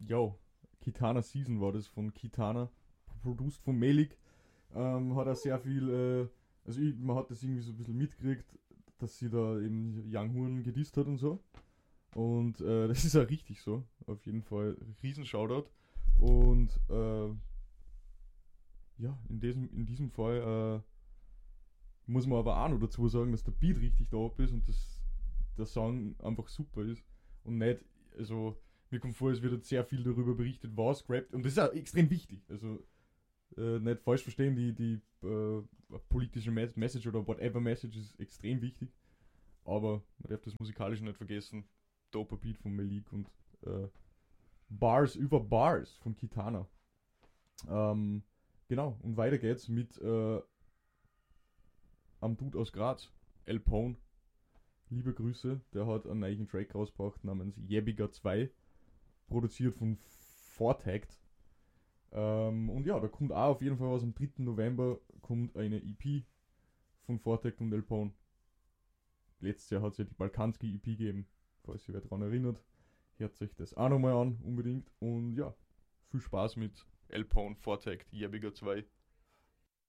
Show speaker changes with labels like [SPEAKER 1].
[SPEAKER 1] Ja, Kitana Season war das von Kitana, produced von Melik. Hat er sehr viel, man hat das irgendwie so ein bisschen mitgekriegt, dass sie da eben Young Horn gedisst hat und so. Und das ist ja richtig so, auf jeden Fall. Riesen Shoutout. Und ja, in diesem Fall muss man aber auch noch dazu sagen, dass der Beat richtig da ist und dass der Song einfach super ist. Und nicht, also mir kommt vor, es wird jetzt sehr viel darüber berichtet, was gerappt. Und das ist auch extrem wichtig. Also nicht falsch verstehen, die politische Message oder whatever Message ist extrem wichtig. Aber man darf das musikalisch nicht vergessen. Doper Beat von Melik und Bars über Bars von Kitana. Genau, und weiter geht's mit am Dude aus Graz, El Pone. Liebe Grüße, der hat einen neuen Track rausgebracht namens Jebiger 2, produziert von Vortagged. Und ja, da kommt auch auf jeden Fall was. Am 3. November kommt eine EP von Vortagged und El Pone. Letztes Jahr hat es ja die Balkanski EP gegeben, falls ihr wer daran erinnert. Hört euch das auch nochmal an, unbedingt. Und ja, viel Spaß mit El Pone Vortagged Jebiger 2.